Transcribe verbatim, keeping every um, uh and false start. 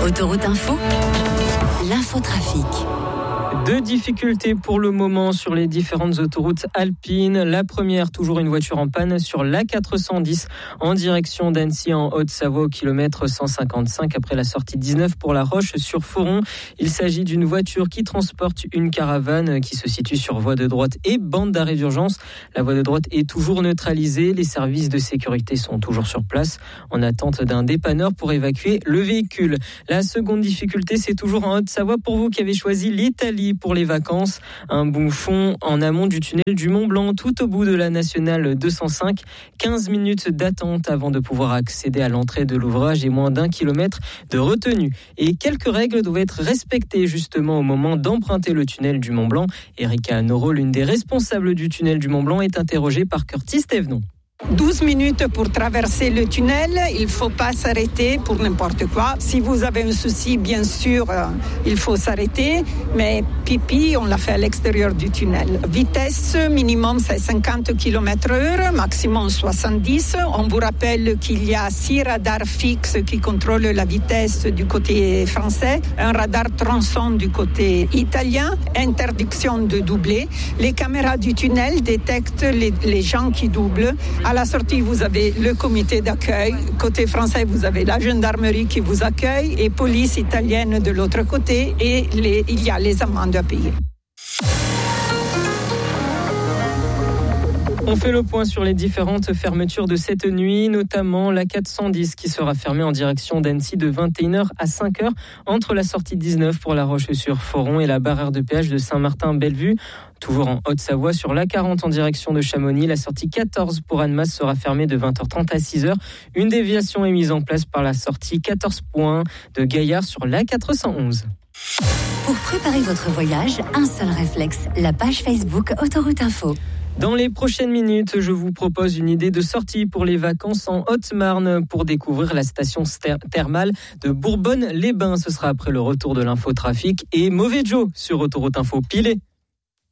Autoroute Info, l'infotrafic. Deux difficultés pour le moment sur les différentes autoroutes alpines. La première, toujours une voiture en panne sur l'A quatre cent dix en direction d'Annecy en Haute-Savoie au kilomètre cent cinquante-cinq après la sortie dix-neuf pour La Roche-sur-Foron. Il s'agit d'une voiture qui transporte une caravane qui se situe sur voie de droite et bande d'arrêt d'urgence. La voie de droite est toujours neutralisée. Les services de sécurité sont toujours sur place en attente d'un dépanneur pour évacuer le véhicule. La seconde difficulté, c'est toujours en Haute-Savoie pour vous qui avez choisi l'Italie pour les vacances. Un bouchon en amont du tunnel du Mont Blanc, tout au bout de la nationale deux cent cinq. quinze minutes d'attente avant de pouvoir accéder à l'entrée de l'ouvrage et moins d'un kilomètre de retenue. Et quelques règles doivent être respectées justement au moment d'emprunter le tunnel du Mont Blanc. Erika Noro, l'une des responsables du tunnel du Mont Blanc, est interrogée par Curtis Thévenon. douze minutes pour traverser le tunnel, il ne faut pas s'arrêter pour n'importe quoi. Si vous avez un souci, bien sûr, euh, il faut s'arrêter, mais pipi, on l'a fait à l'extérieur du tunnel. Vitesse minimum, c'est cinquante kilomètres heure, maximum soixante-dix. On vous rappelle qu'il y a six radars fixes qui contrôlent la vitesse du côté français, un radar tronçon du côté italien, interdiction de doubler. Les caméras du tunnel détectent les, les gens qui doublent. À la sortie, vous avez le comité d'accueil. Côté français, vous avez la gendarmerie qui vous accueille et police italienne de l'autre côté. Et les, il y a les amendes à payer. On fait le point sur les différentes fermetures de cette nuit, notamment l'A quatre cent dix qui sera fermée en direction d'Annecy de vingt et une heures à cinq heures entre la sortie dix-neuf pour La Roche-sur-Foron et la barrière de péage de Saint-Martin-Bellevue. Toujours en Haute-Savoie, sur l'A quarante en direction de Chamonix, la sortie quatorze pour Annemasse sera fermée de vingt heures trente à six heures. Une déviation est mise en place par la sortie quatorze points de Gaillard sur l'A quatre cent onze. Pour préparer votre voyage, un seul réflexe, la page Facebook Autoroute Info. Dans les prochaines minutes, je vous propose une idée de sortie pour les vacances en Haute-Marne pour découvrir la station thermale de Bourbonne-les-Bains. Ce sera après le retour de l'infotrafic et Mauvais Joe sur Autoroute Info. Pilé.